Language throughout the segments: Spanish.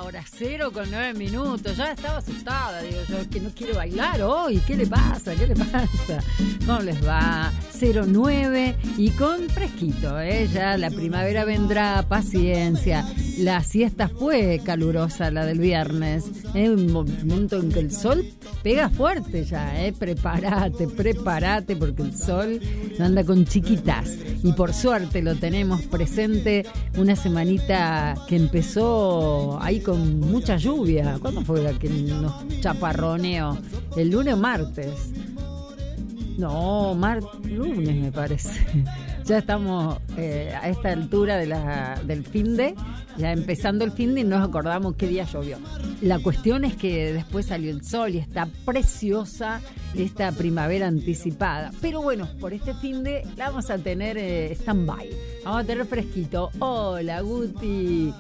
hora 0:09. Ya estaba asustada, digo yo, que no quiero bailar hoy. ¿Qué le pasa? ¿Qué le pasa? ¿Cómo les va? 09 y con fresquito, ya la primavera vendrá, paciencia. La siesta fue calurosa, la del viernes, un momento en que el sol pega fuerte ya, prepárate, porque el sol anda con chiquitas. Y por suerte lo tenemos presente, una semanita que empezó ahí con mucha lluvia. ¿Cuándo fue la que nos chaparroneó? ¿El lunes o martes? No, lunes me parece. Ya estamos a esta altura del finde, ya empezando el finde y nos acordamos qué día llovió. La cuestión es que después salió el sol y está preciosa esta primavera anticipada. Pero bueno, por este finde la vamos a tener stand-by. Vamos a tener fresquito. Hola, Guti.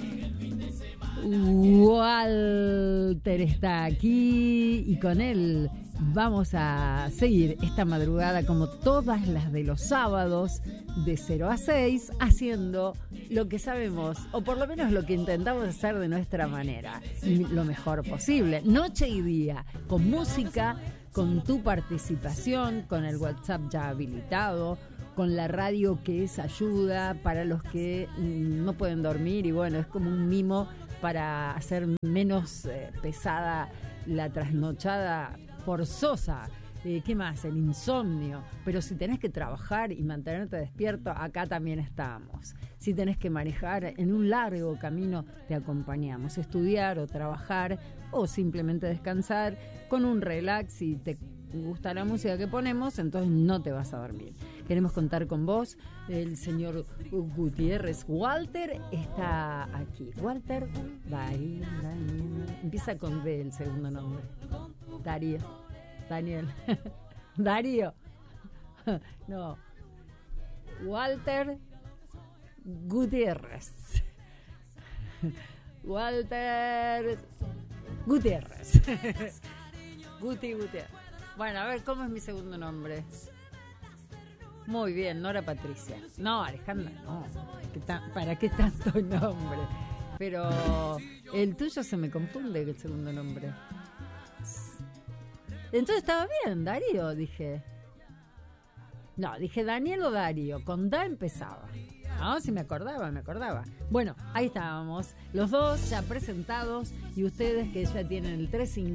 Walter está aquí y con él vamos a seguir esta madrugada como todas las de los sábados de 0 a 6 haciendo lo que sabemos o por lo menos lo que intentamos hacer de nuestra manera y lo mejor posible, noche y día, con música, con tu participación, con el WhatsApp ya habilitado, con la radio que es ayuda para los que no pueden dormir y bueno, es como un mimo para hacer menos pesada la trasnochada forzosa. ¿Qué más? El insomnio. Pero si tenés que trabajar y mantenerte despierto, acá también estamos. Si tenés que manejar en un largo camino, te acompañamos. Estudiar o trabajar o simplemente descansar con un relax y te gusta la música que ponemos, entonces no te vas a dormir. Queremos contar con vos. El señor Gutiérrez Walter está aquí. Walter Darío. Empieza con D el segundo nombre. Daniel. Darío. No. Walter Gutiérrez. Walter Gutiérrez. Gutiérrez. Bueno, a ver, ¿cómo es mi segundo nombre? Muy bien, Nora Patricia. No, Alejandra, no. ¿Para qué tanto nombre? Pero el tuyo se me confunde el segundo nombre. Entonces estaba bien, Darío, dije. No, dije Daniel o Darío. Con Da empezaba. No, sí me acordaba. Bueno, ahí estábamos, los dos ya presentados y ustedes que ya tienen el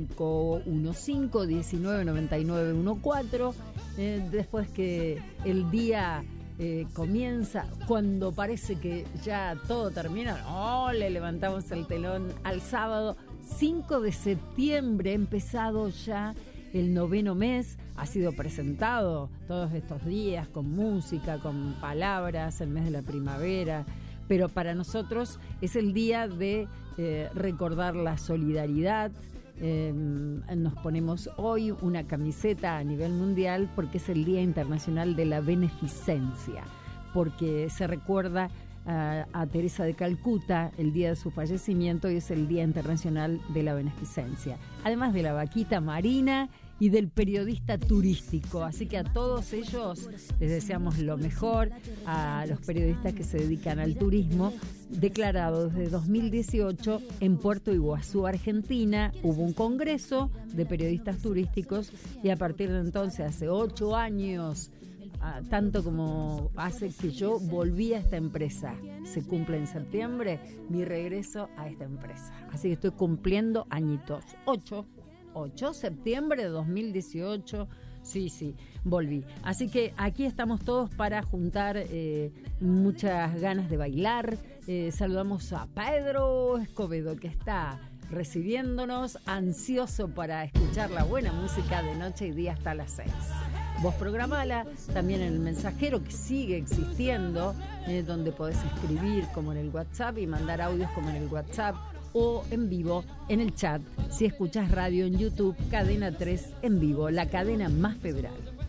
3515-199914, después que el día comienza, cuando parece que ya todo termina, le levantamos el telón al sábado 5 de septiembre, empezado ya el 9º mes, ha sido presentado todos estos días con música, con palabras, el mes de la primavera, pero para nosotros es el día de recordar la solidaridad. Nos ponemos hoy una camiseta a nivel mundial porque es el Día Internacional de la Beneficencia, porque se recuerda a Teresa de Calcuta el día de su fallecimiento y es el Día Internacional de la Beneficencia, además de la vaquita marina y del periodista turístico. Así que a todos ellos les deseamos lo mejor, a los periodistas que se dedican al turismo. Declarado desde 2018 en Puerto Iguazú, Argentina, hubo un congreso de periodistas turísticos y a partir de entonces, hace 8 años, tanto como hace que yo volví a esta empresa, se cumple en septiembre mi regreso a esta empresa. Así que estoy cumpliendo añitos, 8 septiembre de 2018, sí, volví. Así que aquí estamos todos para juntar muchas ganas de bailar. Saludamos a Pedro Escobedo, que está recibiéndonos, ansioso para escuchar la buena música de noche y día hasta las 6. Vos programala también en el mensajero que sigue existiendo, donde podés escribir como en el WhatsApp y mandar audios como en el WhatsApp, o en vivo en el chat, si escuchás radio en YouTube, Cadena 3 en vivo, la cadena más federal.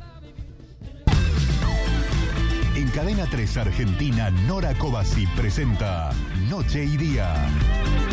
En Cadena 3 Argentina, Nora Covasi presenta Noche y Día.